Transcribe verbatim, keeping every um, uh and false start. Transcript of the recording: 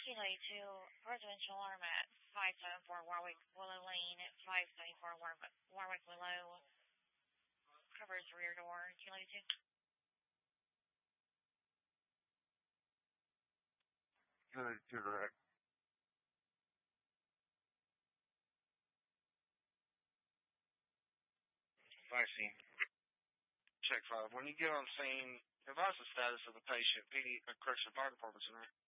Kilo two, residential alarm at five seven four Warwick Willow Lane at five seventy-four Warwick, Warwick Willow. Covers rear door, Kilo two. Kilo two, direct. I see. Check five. When you get on scene, advise the status of the patient. P D, uh, correction, fire department tonight.